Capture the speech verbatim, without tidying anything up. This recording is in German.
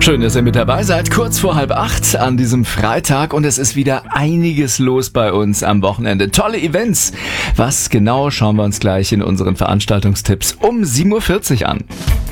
Schön, dass ihr mit dabei seid. Kurz vor halb acht an diesem Freitag und es ist wieder einiges los bei uns am Wochenende. Tolle Events. Was genau, schauen wir uns gleich in unseren Veranstaltungstipps um sieben Uhr vierzig an.